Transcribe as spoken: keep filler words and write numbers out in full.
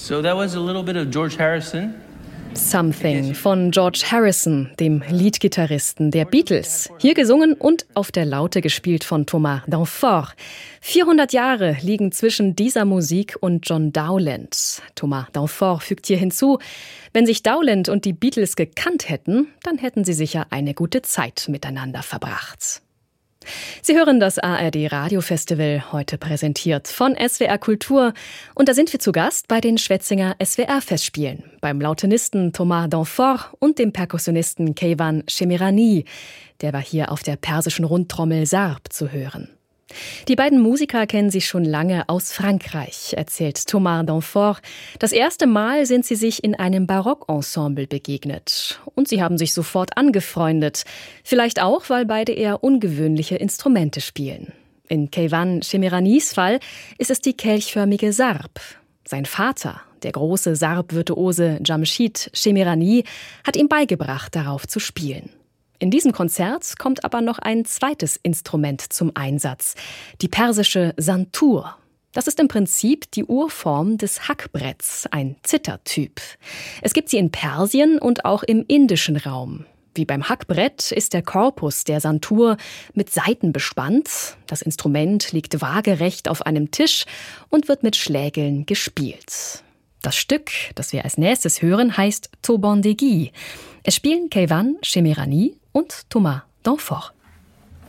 So that was a little bit of George Harrison. Something von George Harrison, dem Leadgitarristen der Beatles. Hier gesungen und auf der Laute gespielt von Thomas Danforth. vierhundert Jahre liegen zwischen dieser Musik und John Dowland. Thomas Danforth fügt hier hinzu, wenn sich Dowland und die Beatles gekannt hätten, dann hätten sie sicher eine gute Zeit miteinander verbracht. Sie hören das A R D-Radiofestival, heute präsentiert von S W R Kultur. Und da sind wir zu Gast bei den Schwetzinger S W R-Festspielen, beim Lautenisten Thomas Danforth und dem Perkussionisten Keivan Shemirani. Der war hier auf der persischen Rundtrommel Sarb zu hören. Die beiden Musiker kennen sich schon lange aus Frankreich, erzählt Thomas Danforth. Das erste Mal sind sie sich in einem Barockensemble begegnet. Und sie haben sich sofort angefreundet. Vielleicht auch, weil beide eher ungewöhnliche Instrumente spielen. In Keivan Shemiranis Fall ist es die kelchförmige Sarb. Sein Vater, der große Sarb-Virtuose Jamshid Shemirani, hat ihm beigebracht, darauf zu spielen. In diesem Konzert kommt aber noch ein zweites Instrument zum Einsatz, die persische Santur. Das ist im Prinzip die Urform des Hackbretts, ein Zithertyp. Es gibt sie in Persien und auch im indischen Raum. Wie beim Hackbrett ist der Korpus der Santur mit Saiten bespannt. Das Instrument liegt waagerecht auf einem Tisch und wird mit Schlägeln gespielt. Das Stück, das wir als nächstes hören, heißt Tobandégi. Es spielen Keivan Shemirani und Thomas Danforth.